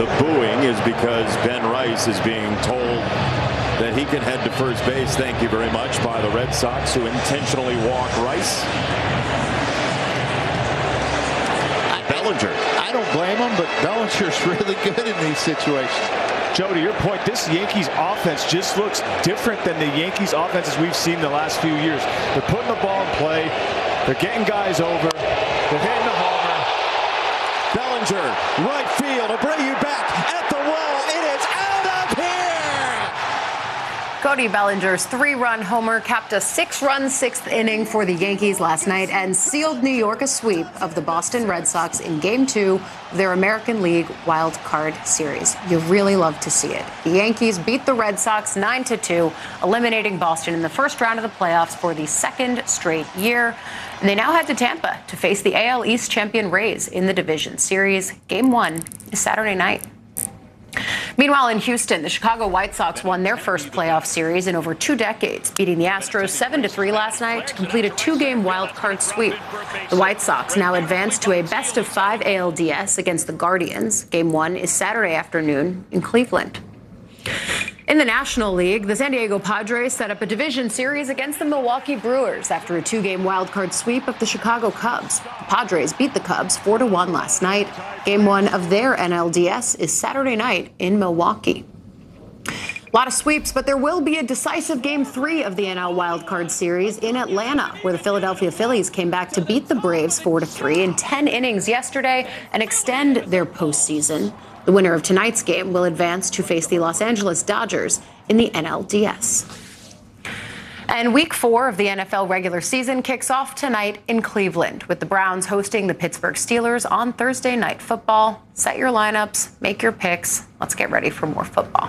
The booing is because Ben Rice is being told that he can head to first base. Thank you very much by the Red Sox, who intentionally walk Rice. Bellinger. I don't blame him, but Bellinger's really good in these situations. Joe, to your point, this Yankees offense just looks different than the Yankees offenses we've seen the last few years. They're putting the ball in play. They're getting guys over. They're hitting the homer. Bellinger, right field, will bring you back at the wall. It is out of here! Cody Bellinger's 3-run homer capped a 6-run sixth inning for the Yankees last night and sealed New York a sweep of the Boston Red Sox in Game 2 of their American League Wild Card Series. You really love to see it. The Yankees beat the Red Sox 9-2, eliminating Boston in the first round of the playoffs for the second straight year. And they now head to Tampa to face the AL East champion Rays in the division series. Game 1 is Saturday night. Meanwhile, in Houston, the Chicago White Sox won their first playoff series in over 2 decades, beating the Astros 7-3 last night to complete a 2-game wild card sweep. The White Sox now advance to a best-of-5 ALDS against the Guardians. Game 1 is Saturday afternoon in Cleveland. In the National League, the San Diego Padres set up a division series against the Milwaukee Brewers after a 2-game wildcard sweep of the Chicago Cubs. The Padres beat the Cubs 4-1 last night. Game 1 of their NLDS is Saturday night in Milwaukee. A lot of sweeps, but there will be a decisive Game 3 of the NL Wildcard Series in Atlanta, where the Philadelphia Phillies came back to beat the Braves 4-3 in 10 innings yesterday and extend their postseason. The winner of tonight's game will advance to face the Los Angeles Dodgers in the NLDS. And Week 4 of the NFL regular season kicks off tonight in Cleveland, with the Browns hosting the Pittsburgh Steelers on Thursday Night Football. Set your lineups, make your picks. Let's get ready for more football.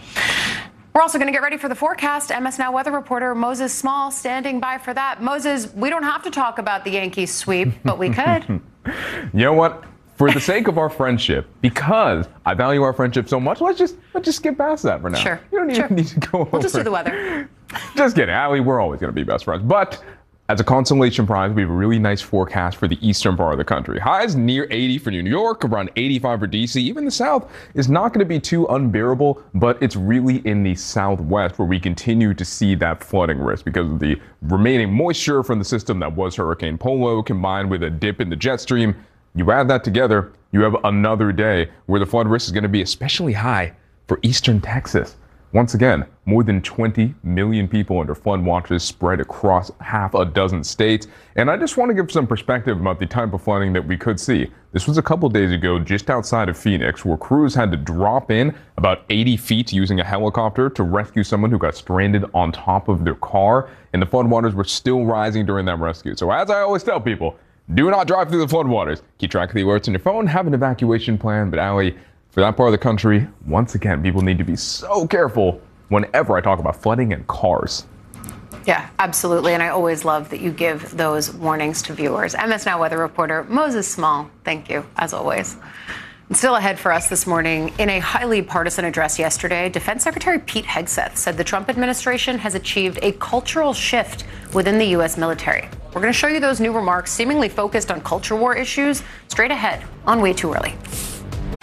We're also going to get ready for the forecast. MS Now weather reporter Moses Small standing by for that. Moses, we don't have to talk about the Yankees sweep, but we could. You know what? For the sake of our friendship, because I value our friendship so much, let's just skip past that for now. Sure. You don't even need to go over. We'll just do the weather. Just kidding, Allie. We're always going to be best friends. But as a consolation prize, we have a really nice forecast for the eastern part of the country. Highs near 80 for New York, around 85 for DC. Even the south is not going to be too unbearable, but it's really in the southwest where we continue to see that flooding risk because of the remaining moisture from the system that was Hurricane Polo combined with a dip in the jet stream. You add that together, you have another day where the flood risk is going to be especially high for eastern Texas. Once again, more than 20 million people under flood watches spread across half a dozen states. And I just want to give some perspective about the type of flooding that we could see. This was a couple days ago just outside of Phoenix, where crews had to drop in about 80 feet using a helicopter to rescue someone who got stranded on top of their car. And the floodwaters were still rising during that rescue. So as I always tell people, do not drive through the floodwaters. Keep track of the alerts on your phone, have an evacuation plan. But Allie, for that part of the country, once again, people need to be so careful whenever I talk about flooding and cars. Yeah, absolutely. And I always love that you give those warnings to viewers. MS Now weather reporter Moses Small, thank you, as always. And still ahead for us this morning, in a highly partisan address yesterday, Defense Secretary Pete Hegseth said the Trump administration has achieved a cultural shift within the U.S. military. We're going to show you those new remarks seemingly focused on culture war issues straight ahead on Way Too Early.